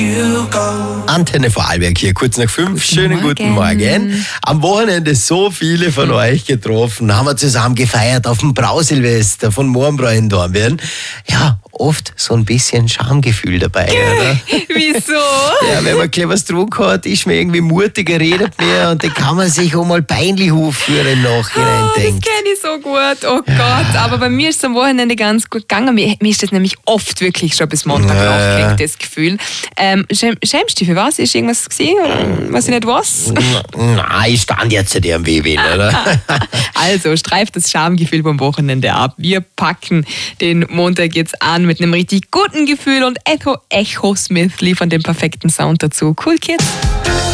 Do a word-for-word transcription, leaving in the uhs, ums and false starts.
you go. Antenne Vorarlberg hier, kurz nach fünf. Guten Schönen Morgen. guten Morgen. Am Wochenende so viele von euch getroffen, haben wir zusammen gefeiert auf dem Brausilvester von Morbräu in Dornbirn. Ja, oft so ein bisschen Schamgefühl dabei, oder? Wieso? Ja, wenn man gleich was getrunken hat, ist man irgendwie mutiger, redet mehr und dann kann man sich auch mal peinlich aufführen im Nachhinein. Oh, das denkt. kenne ich so gut. Oh Gott. Aber bei mir ist es am Wochenende ganz gut gegangen. Mir, mir ist das nämlich oft wirklich schon bis Montag Ja. nachgekriegt, das Gefühl. Ähm, schäm, schämst du dich für was? Ist irgendwas gesehen oder weiß ich nicht was? Nein, ich stand jetzt zu dir am Weh, oder? Also streift das Schamgefühl vom Wochenende ab. Wir packen den Montag jetzt an mit einem richtig guten Gefühl und Echo Echo Smith liefern den perfekten Sound dazu. Cool Kids.